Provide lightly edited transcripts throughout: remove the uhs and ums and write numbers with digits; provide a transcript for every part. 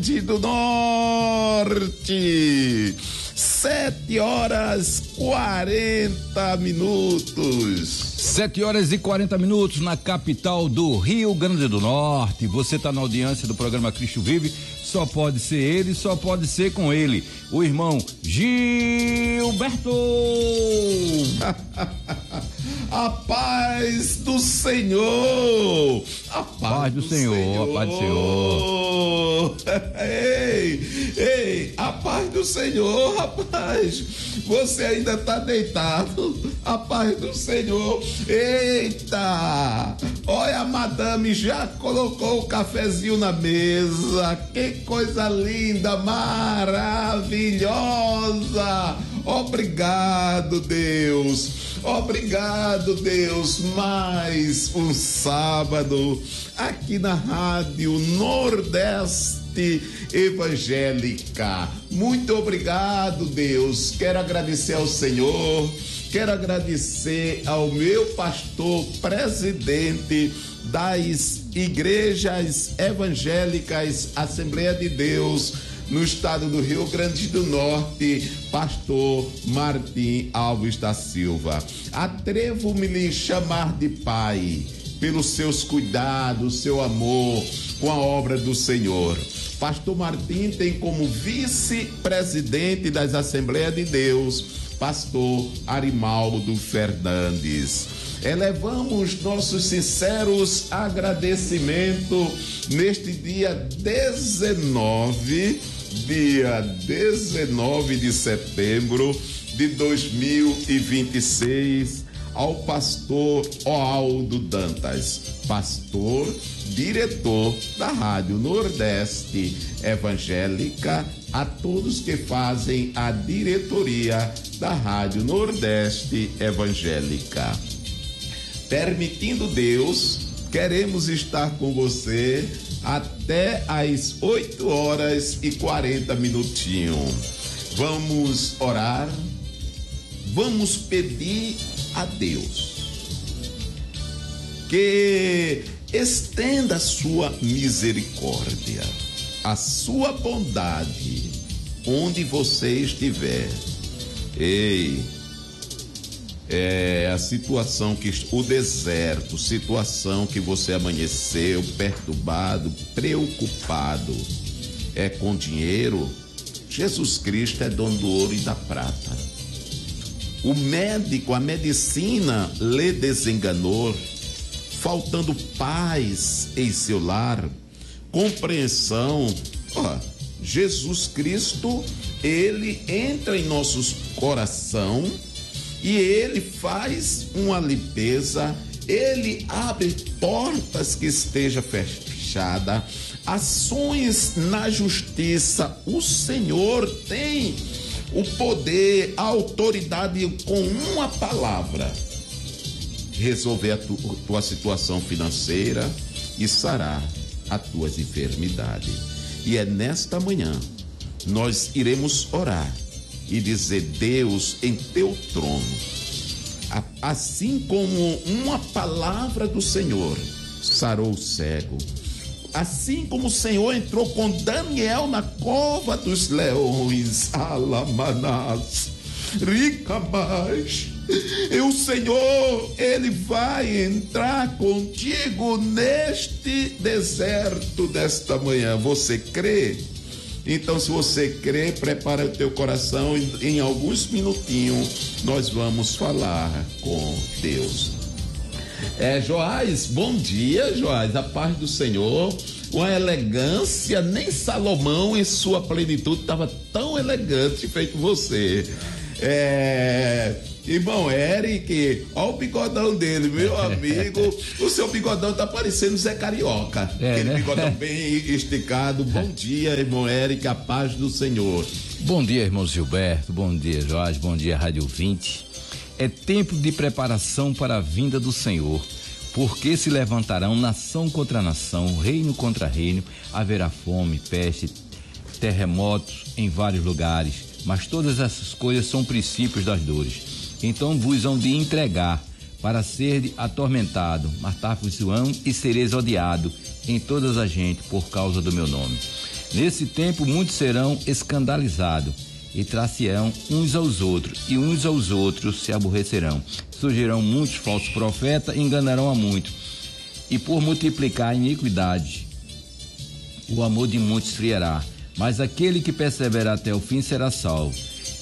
do Norte, 7h40. 7h40 na capital do Rio Grande do Norte. Você está na audiência do programa Cristo Vive. Só pode ser ele, só pode ser com ele, o irmão Gilberto. A paz do Senhor, a paz do Senhor, a paz do Senhor. Ei, a paz do Senhor, rapaz. Você ainda tá deitado? A paz do Senhor. Eita! Olha, a madame já colocou o cafezinho na mesa. Que coisa linda, maravilhosa. Obrigado, Deus. Obrigado, Deus. Mais um sábado aqui na Rádio Nordeste Evangélica. Muito obrigado, Deus. Quero agradecer ao Senhor. Quero agradecer ao meu pastor presidente das Igrejas Evangélicas Assembleia de Deus no estado do Rio Grande do Norte, pastor Martim Alves da Silva. Atrevo-me lhe chamar de pai pelos seus cuidados, seu amor com a obra do Senhor. Pastor Martim tem como vice-presidente das Assembleias de Deus, pastor Arimaldo Fernandes. Elevamos nossos sinceros agradecimentos neste dia 19 de setembro de 2026 ao pastor Oaldo Dantas, pastor, diretor da Rádio Nordeste Evangélica, a todos que fazem a diretoria da Rádio Nordeste Evangélica. Permitindo Deus, queremos estar com você até às 8h40. Vamos orar, vamos pedir a Deus que estenda a sua misericórdia, a sua bondade, onde você estiver. A situação o deserto, situação que você amanheceu perturbado, preocupado, é com dinheiro. Jesus Cristo é dono do ouro e da prata. O médico, a medicina lhe desenganou, faltando paz em seu lar, compreensão. Jesus Cristo, ele entra em nossos coração e ele faz uma limpeza, ele abre portas que estejam fechadas, ações na justiça. O Senhor tem o poder, a autoridade com uma palavra resolver a tua situação financeira e sarar as tuas enfermidades. E é nesta manhã nós iremos orar e dizer: Deus, em teu trono, assim como uma palavra do Senhor sarou o cego, assim como o Senhor entrou com Daniel na cova dos leões, alamanás, ricamás, e o Senhor, ele vai entrar contigo neste deserto desta manhã. Você crê? Então, se você crê, prepara o teu coração e em alguns minutinhos nós vamos falar com Deus. Joás, bom dia, Joás, a paz do Senhor, uma elegância, nem Salomão em sua plenitude estava tão elegante feito você. Irmão Eric, olha o bigodão dele, meu amigo. O seu bigodão tá parecendo Zé Carioca. Aquele bigodão bem esticado. Bom dia, irmão Eric, a paz do Senhor. Bom dia, irmão Gilberto, bom dia, Jorge, bom dia, Rádio 20. É tempo de preparação para a vinda do Senhor, porque se levantarão nação contra nação, reino contra reino, haverá fome, peste, terremotos em vários lugares, mas todas essas coisas são princípios das dores. Então vos hão de entregar para ser atormentado, matar-vos-ão e sereis odiado em todas as gente por causa do meu nome. Nesse tempo muitos serão escandalizados e traçarão uns aos outros, e uns aos outros se aborrecerão. Surgirão muitos falsos profetas e enganarão a muitos. E por multiplicar a iniquidade, o amor de muitos esfriará, mas aquele que perseverar até o fim será salvo.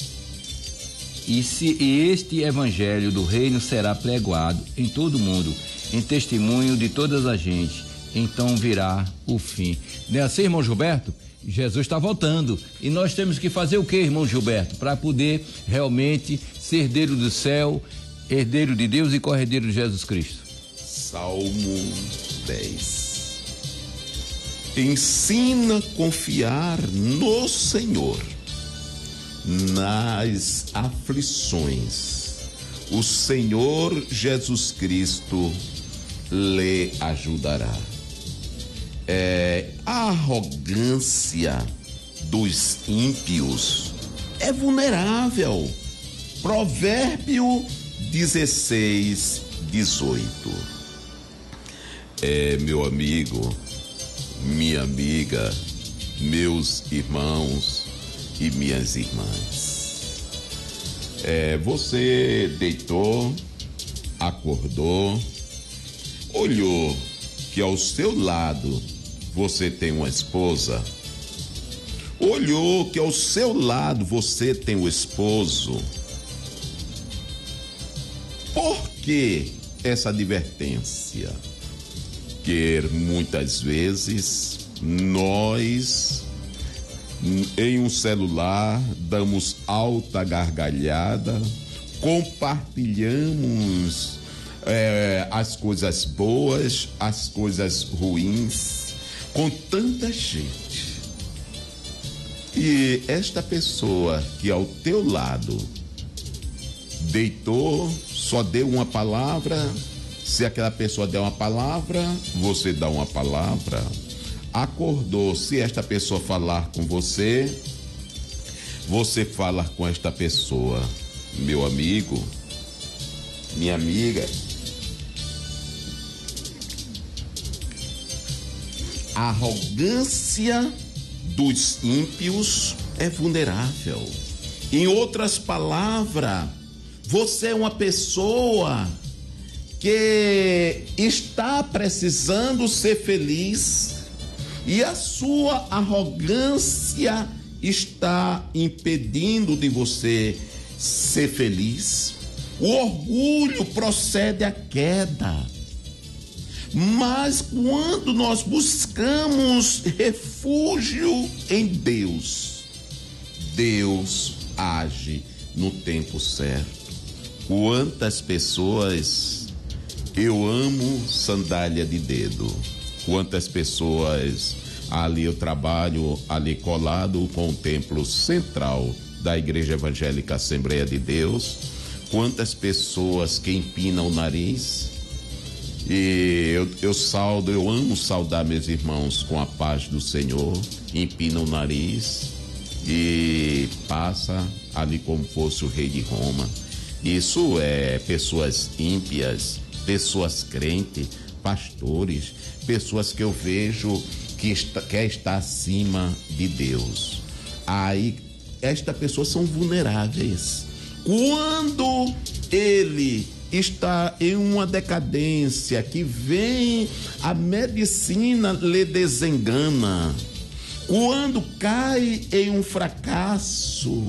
E este evangelho do reino será pregoado em todo o mundo, em testemunho de todas as gentes, então virá o fim. Não é assim, irmão Gilberto? Jesus está voltando e nós temos que fazer o que, irmão Gilberto, para poder realmente ser herdeiro do céu, herdeiro de Deus e corredeiro de Jesus Cristo? Salmo 10. Ensina a confiar no Senhor nas aflições. O Senhor Jesus Cristo lhe ajudará. A arrogância dos ímpios é vulnerável. Provérbio 16, 18. Meu amigo, minha amiga, meus irmãos e minhas irmãs. Você deitou, acordou, olhou que ao seu lado você tem uma esposa, olhou que ao seu lado você tem um esposo. Por que essa advertência? Que muitas vezes nós em um celular damos alta gargalhada, compartilhamos as coisas boas, as coisas ruins com tanta gente. E esta pessoa que ao teu lado deitou, só deu uma palavra. Se aquela pessoa der uma palavra, você dá uma palavra. Acordou, se esta pessoa falar com você, você fala com esta pessoa. Meu amigo, minha amiga, a arrogância dos ímpios é vulnerável. Em outras palavras, você é uma pessoa que está precisando ser feliz e a sua arrogância está impedindo de você ser feliz. O orgulho procede à queda. Mas quando nós buscamos refúgio em Deus, Deus age no tempo certo. Quantas pessoas, eu amo sandália de dedo. Quantas pessoas, ali eu trabalho, ali colado com o templo central da Igreja Evangélica Assembleia de Deus. Quantas pessoas que empinam o nariz. E eu amo saudar meus irmãos com a paz do Senhor, empina o nariz e passa ali como fosse o rei de Roma. Isso é pessoas ímpias, pessoas crentes, pastores, pessoas que eu vejo que quer estar acima de Deus. Aí, estas pessoas são vulneráveis. Quando ele está em uma decadência que vem, a medicina lhe desengana. Quando cai em um fracasso,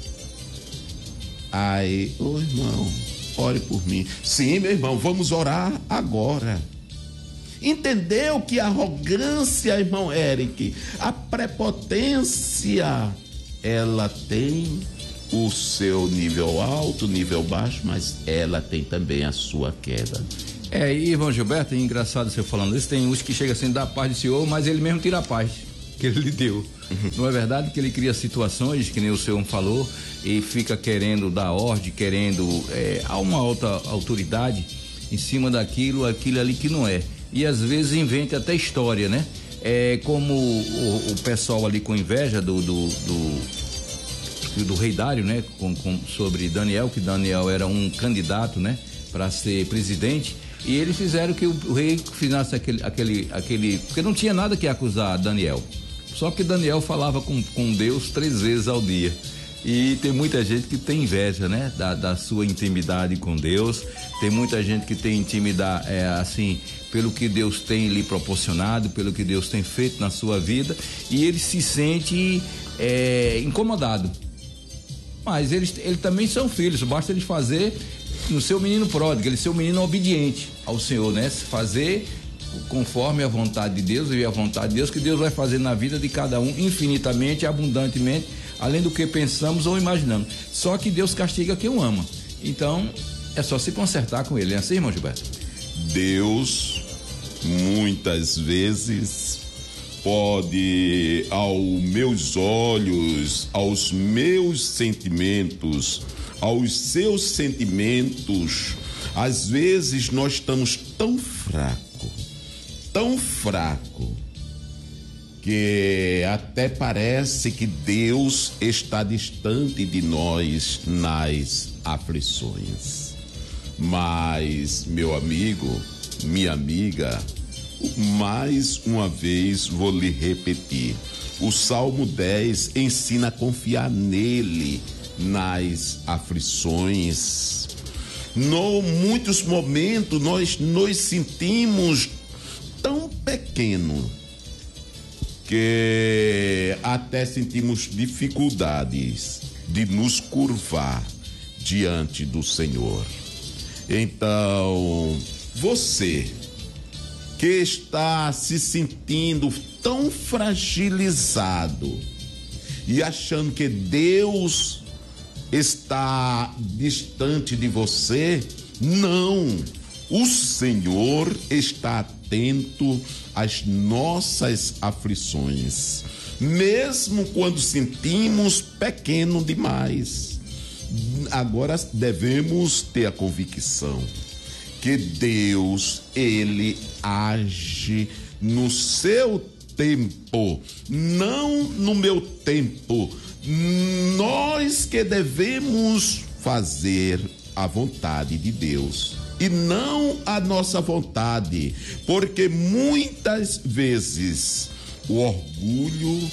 irmão, ore por mim. Sim, meu irmão, vamos orar agora. Entendeu que a arrogância, irmão Eric, a prepotência, ela tem o seu nível alto, nível baixo, mas ela tem também a sua queda. Irmão Gilberto, é engraçado você falando isso, tem uns que chegam assim, dá a paz do Senhor, mas ele mesmo tira a paz que ele lhe deu. Não é verdade que ele cria situações, que nem o senhor falou, e fica querendo dar ordem, querendo a uma alta autoridade em cima aquilo ali que não é. E às vezes inventa até história, né? Como o pessoal ali com inveja do rei Dário, né? Sobre Daniel, que Daniel era um candidato, né? Para ser presidente, e eles fizeram que o rei fizesse aquele, porque não tinha nada que acusar Daniel. Só que Daniel falava com Deus 3 vezes ao dia. E tem muita gente que tem inveja, né? Da sua intimidade com Deus. Tem muita gente que tem intimidade, assim, pelo que Deus tem lhe proporcionado, pelo que Deus tem feito na sua vida. E ele se sente incomodado. Mas eles também são filhos, basta eles fazer no seu menino pródigo, ele ser um menino obediente ao Senhor, né? Fazer conforme a vontade de Deus e a vontade de Deus, que Deus vai fazer na vida de cada um infinitamente, abundantemente, além do que pensamos ou imaginamos. Só que Deus castiga quem o ama. Então, é só se consertar com ele. É assim, irmão Gilberto? Deus, muitas vezes, pode, aos meus olhos, aos meus sentimentos, aos seus sentimentos, às vezes nós estamos tão fraco, que até parece que Deus está distante de nós nas aflições. Mas, meu amigo, minha amiga, mais uma vez vou lhe repetir: o Salmo 10 ensina a confiar nele nas aflições. Em muitos momentos nós nos sentimos tão pequeno que até sentimos dificuldades de nos curvar diante do Senhor. Então, você que está se sentindo tão fragilizado e achando que Deus está distante de você, não. O Senhor está atento às nossas aflições, mesmo quando sentimos pequeno demais. Agora devemos ter a convicção que Deus, ele age no seu tempo, não no meu tempo. Nós que devemos fazer a vontade de Deus e não a nossa vontade, porque muitas vezes o orgulho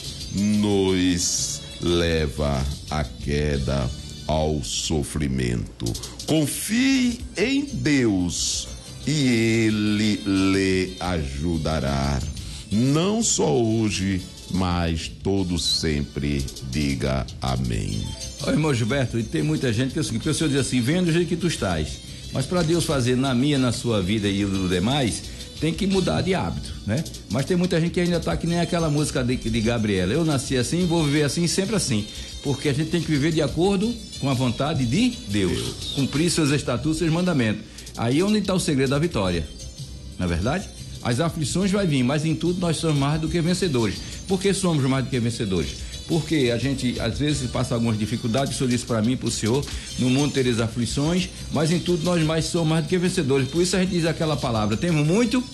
nos leva à queda, ao sofrimento. Confie em Deus e Ele lhe ajudará, não só hoje, mas todo sempre. Diga amém. Ô, irmão Gilberto, e tem muita gente que é o seguinte, que o Senhor diz assim: vem do jeito que tu estás, mas para Deus fazer na minha, na sua vida e do demais, tem que mudar de hábito, né? Mas tem muita gente que ainda tá que nem aquela música de Gabriela: eu nasci assim, vou viver assim, sempre assim. Porque a gente tem que viver de acordo com a vontade de Deus. Cumprir seus estatutos, seus mandamentos. Aí é onde está o segredo da vitória, não é verdade? As aflições vai vir, mas em tudo nós somos mais do que vencedores. Por que somos mais do que vencedores? Porque a gente às vezes passa algumas dificuldades. O Senhor disse para mim e para o Senhor: no mundo tereis aflições, mas em tudo nós mais somos mais do que vencedores. Por isso a gente diz aquela palavra: temos muito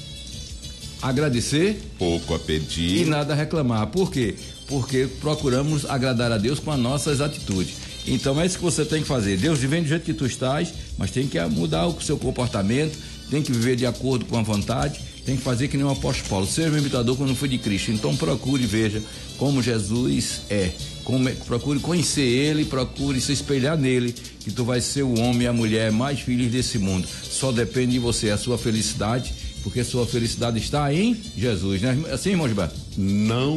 a agradecer, pouco a pedir e nada a reclamar. Por quê? Porque procuramos agradar a Deus com as nossas atitudes. Então é isso que você tem que fazer. Deus vem do jeito que tu estás, mas tem que mudar o seu comportamento, tem que viver de acordo com a vontade, tem que fazer que nem o apóstolo Paulo: seja meu imitador quando foi de Cristo. Então procure e veja como Jesus é. Procure conhecer ele, procure se espelhar nele, que tu vai ser o homem e a mulher mais feliz desse mundo. Só depende de você, a sua felicidade, porque sua felicidade está em Jesus, né? Assim, irmão Gilberto? Não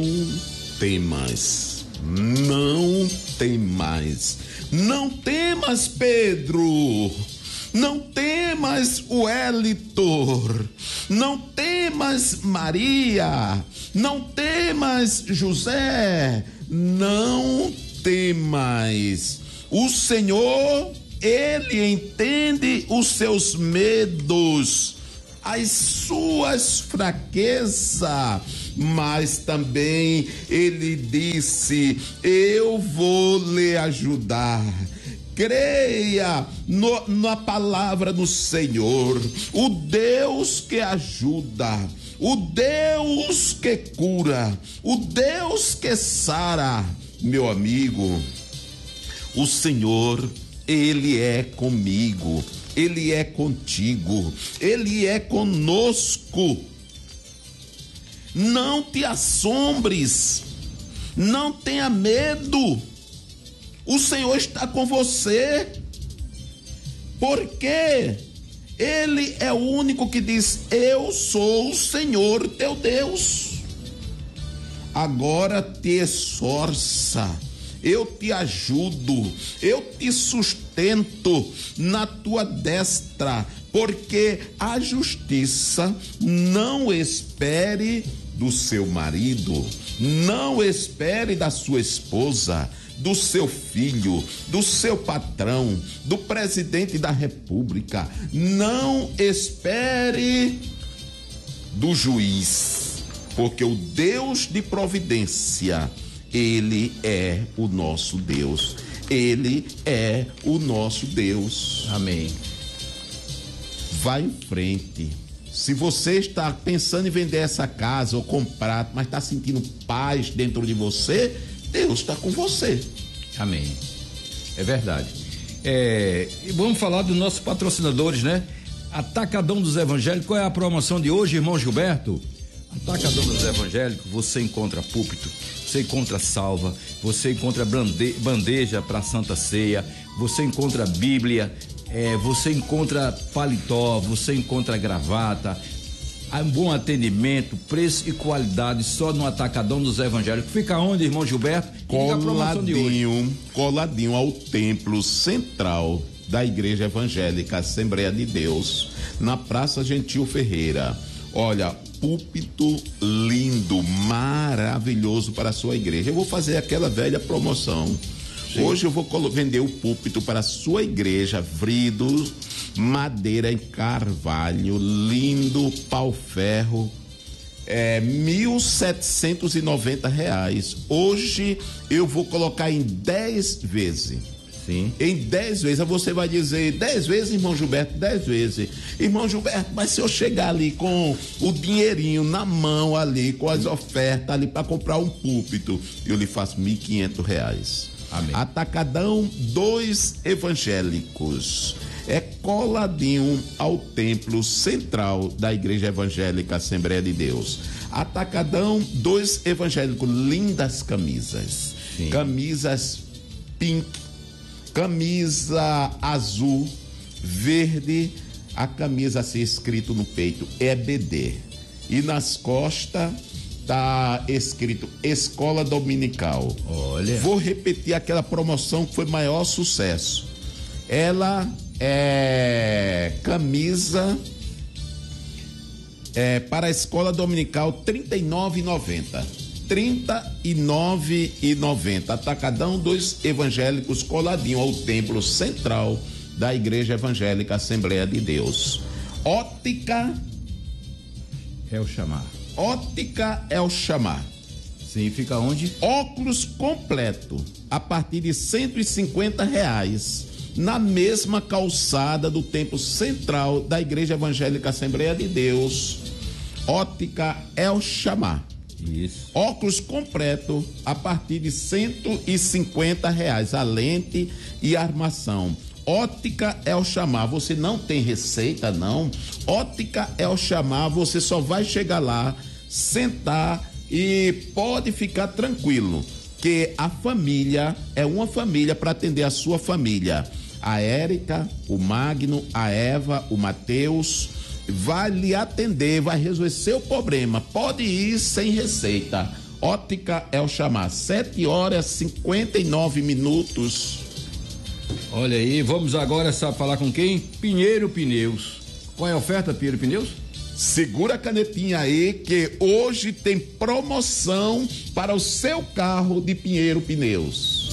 temas, não temas, não temas, Pedro, não temas, Welitor, não temas, Maria, não temas, José, não temas. O Senhor, ele entende os seus medos, as suas fraquezas, mas também ele disse: eu vou lhe ajudar. Creia na palavra do Senhor, o Deus que ajuda, o Deus que cura, o Deus que sara. Meu amigo, o Senhor, ele é comigo, ele é contigo, ele é conosco. Não te assombres, não tenha medo. O Senhor está com você, porque Ele é o único que diz: eu sou o Senhor teu Deus. Agora te esforça, eu te ajudo, eu te sustento na tua destra, porque a justiça não espere do seu marido, não espere da sua esposa, do seu filho, do seu patrão, do presidente da República. Não espere do juiz, porque o Deus de providência, Ele é o nosso Deus. Ele é o nosso Deus. Amém. Vá em frente. Se você está pensando em vender essa casa ou comprar, mas está sentindo paz dentro de você, Deus está com você. Amém. É verdade. E vamos falar dos nossos patrocinadores, né? Atacadão dos Evangélicos. Qual é a promoção de hoje, irmão Gilberto? Atacadão dos Evangélicos, você encontra púlpito, você encontra salva, você encontra bandeja para Santa Ceia, você encontra Bíblia, você encontra paletó, você encontra gravata, um bom atendimento, preço e qualidade só no Atacadão dos Evangélicos. Fica onde, irmão Gilberto? Coladinho ao templo central da Igreja Evangélica Assembleia de Deus, na Praça Gentil Ferreira. Olha, púlpito lindo, maravilhoso para a sua igreja. Eu vou fazer aquela velha promoção. Sim. Hoje eu vou vender o púlpito para a sua igreja, vrido, madeira em carvalho, lindo, pau-ferro, R$1.790. Hoje eu vou colocar em 10 vezes. Sim. Em 10 vezes. Aí você vai dizer: 10 vezes, irmão Gilberto? 10 vezes. Irmão Gilberto, mas se eu chegar ali com o dinheirinho na mão ali, com as ofertas ali para comprar um púlpito, eu lhe faço R$1.500. Amém. Atacadão dos Evangélicos. É coladinho ao templo central da Igreja Evangélica Assembleia de Deus. Atacadão dos Evangélicos. Lindas camisas. Sim. Camisas pink, camisa azul, verde, a camisa assim escrito no peito EBD, e nas costas tá escrito Escola Dominical. Olha, vou repetir aquela promoção que foi maior sucesso. Ela é camisa para a Escola Dominical, R$ 39,90. R$39,90. Atacadão dos Evangélicos, coladinho ao templo central da Igreja Evangélica Assembleia de Deus. Ótica é o chamar. Ótica é o chamar. Sim, fica onde? Óculos completo a partir de R$150, na mesma calçada do templo central da Igreja Evangélica Assembleia de Deus. Ótica é o chamar. Isso. Óculos completo a partir de R$150, a lente e a armação. Ótica é o chamar. Você não tem receita, não. Ótica é o chamar. Você só vai chegar lá, sentar e pode ficar tranquilo, que a família é uma família para atender a sua família. A Érica, o Magno, a Eva, o Mateus vai lhe atender, vai resolver seu problema. Pode ir sem receita. Ótica é o chamar. 7h59. Olha aí, vamos agora falar com quem? Pinheiro Pneus. Qual é a oferta, Pinheiro Pneus? Segura a canetinha aí, que hoje tem promoção para o seu carro de Pinheiro Pneus.